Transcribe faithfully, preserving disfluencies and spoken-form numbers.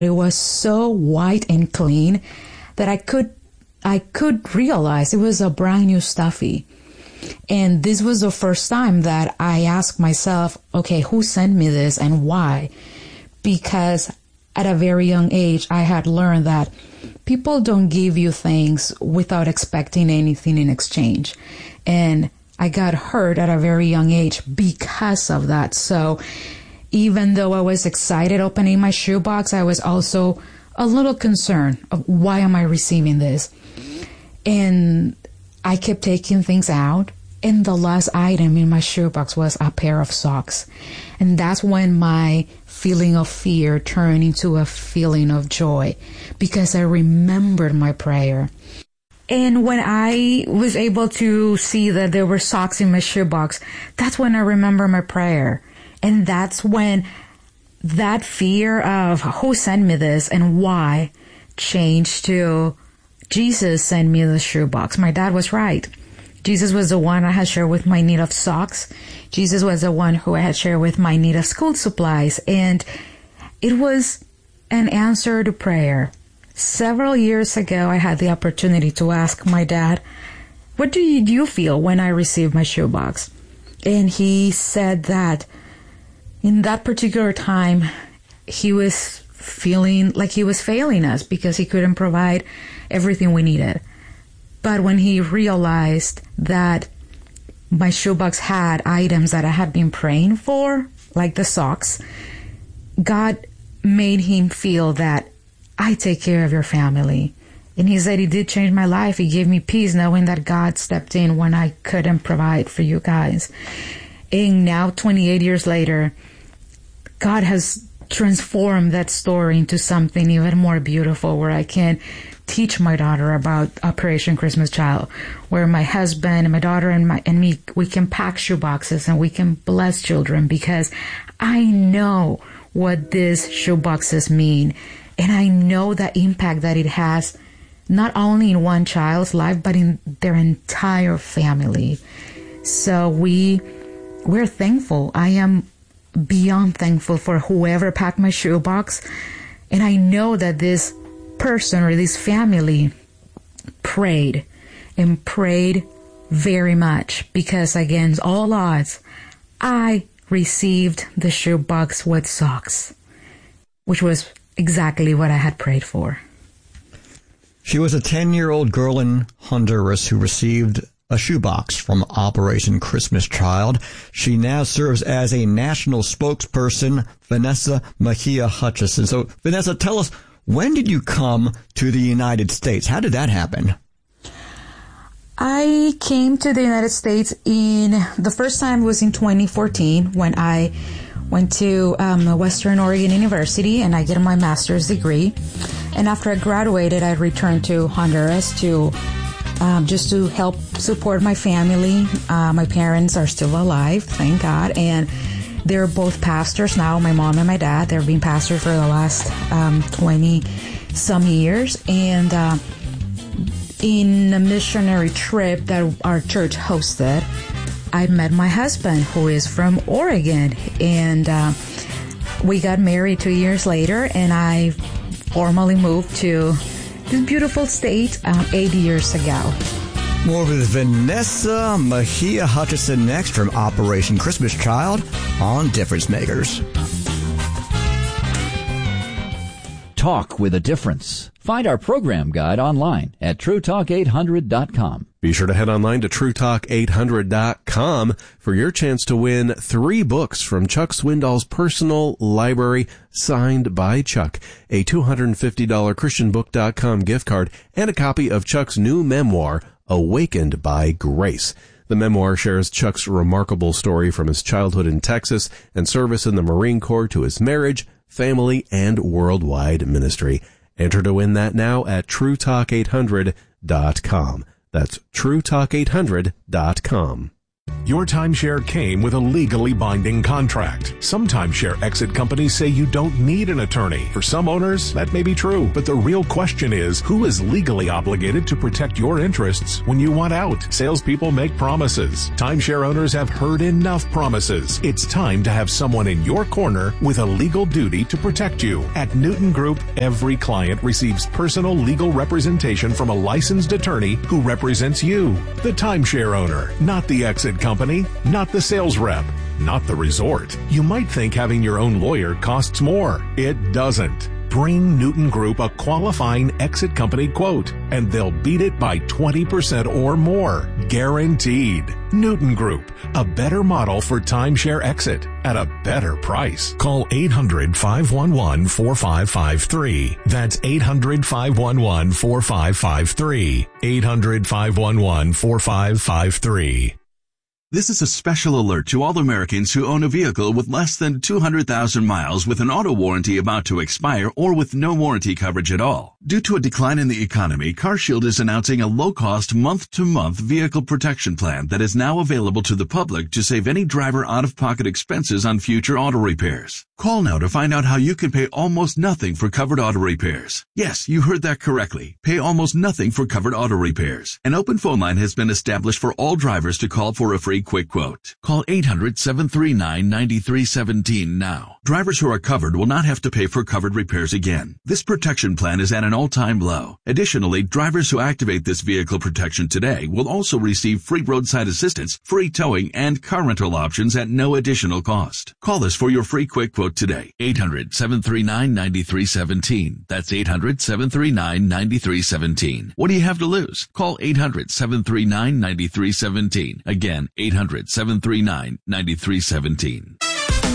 It was so white and clean that I could I could realize it was a brand new stuffy. And this was the first time that I asked myself, okay, who sent me this and why? Because at a very young age, I had learned that people don't give you things without expecting anything in exchange. And I got hurt at a very young age because of that. So even though I was excited opening my shoebox, I was also a little concerned of why am I receiving this? And I kept taking things out. And the last item in my shoebox was a pair of socks. And that's when my feeling of fear turned into a feeling of joy, because I remembered my prayer. And when I was able to see that there were socks in my shoebox, that's when I remember my prayer. And that's when that fear of who sent me this and why changed to Jesus sent me the shoebox. My dad was right. Jesus was the one I had shared with my need of socks. Jesus was the one who I had shared with my need of school supplies. And it was an answer to prayer. Several years ago, I had the opportunity to ask my dad, what do you feel when I received my shoebox? And he said that in that particular time, he was feeling like he was failing us because he couldn't provide everything we needed. But when he realized that my shoebox had items that I had been praying for, like the socks, God made him feel that I take care of your family. And he said he did change my life. He gave me peace knowing that God stepped in when I couldn't provide for you guys. And now, twenty-eight years later, God has transformed that story into something even more beautiful, where I can teach my daughter about Operation Christmas Child, where my husband and my daughter and my and me, we can pack shoe boxes and we can bless children, because I know what these shoe boxes mean. And I know the impact that it has, not only in one child's life, but in their entire family. So we, we're thankful. I am beyond thankful for whoever packed my shoebox. And I know that this person or this family prayed and prayed very much, because against all odds, I received the shoebox with socks, which was exactly what I had prayed for. She was a ten-year-old girl in Honduras who received a shoebox from Operation Christmas Child. She now serves as a national spokesperson, Vanessa Mejia Hutchison. So, Vanessa, tell us, when did you come to the United States? How did that happen? I came to the United States in, the first time was in twenty fourteen when I went to um, Western Oregon University and I get my master's degree. And after I graduated, I returned to Honduras to um, just to help support my family. Uh, my parents are still alive, thank God. And they're both pastors now, my mom and my dad. They've been pastors for the last um, twenty some years. And uh, in a missionary trip that our church hosted, I met my husband, who is from Oregon. And uh, we got married two years later, and I formally moved to this beautiful state um, eight years ago. More with Vanessa Mejia Hutchison next from Operation Christmas Child on Difference Makers. Talk with a difference. Find our program guide online at true talk eight hundred dot com. Be sure to head online to true talk eight hundred dot com for your chance to win three books from Chuck Swindoll's personal library, signed by Chuck, a two hundred fifty dollars christian book dot com gift card, and a copy of Chuck's new memoir, Awakened by Grace. The memoir shares Chuck's remarkable story from his childhood in Texas and service in the Marine Corps to his marriage, family, and worldwide ministry. Enter to win that now at true talk eight hundred dot com. That's true talk eight hundred dot com. Your timeshare came with a legally binding contract. Some timeshare exit companies say you don't need an attorney. For some owners, that may be true, but the real question is, who is legally obligated to protect your interests when you want out? Salespeople make promises. Timeshare owners have heard enough promises. It's time to have someone in your corner with a legal duty to protect you. At Newton Group, every client receives personal legal representation from a licensed attorney who represents you, the timeshare owner, not the exit company. Company, not the sales rep, not the resort. You might think having your own lawyer costs more. It doesn't. Bring Newton Group a qualifying exit company quote, and they'll beat it by twenty percent or more. Guaranteed. Newton Group, a better model for timeshare exit at a better price. Call eight hundred, five one one, four five five three. That's eight hundred, five one one, four five five three. eight hundred, five one one, four five five three. This is a special alert to all Americans who own a vehicle with less than two hundred thousand miles with an auto warranty about to expire or with no warranty coverage at all. Due to a decline in the economy, CarShield is announcing a low-cost month-to-month vehicle protection plan that is now available to the public to save any driver out-of-pocket expenses on future auto repairs. Call now to find out how you can pay almost nothing for covered auto repairs. Yes, you heard that correctly. Pay almost nothing for covered auto repairs. An open phone line has been established for all drivers to call for a free quick quote. Call eight hundred, seven three nine, nine three one seven now. Drivers who are covered will not have to pay for covered repairs again. This protection plan is at an all-time low. Additionally, drivers who activate this vehicle protection today will also receive free roadside assistance, free towing, and car rental options at no additional cost. Call us for your free quick quote today. eight hundred, seven three nine, nine three one seven. That's eight hundred, seven three nine, nine three one seven. What do you have to lose? Call eight hundred, seven three nine, nine three one seven. Again, eight hundred, seven three nine, nine three one seven.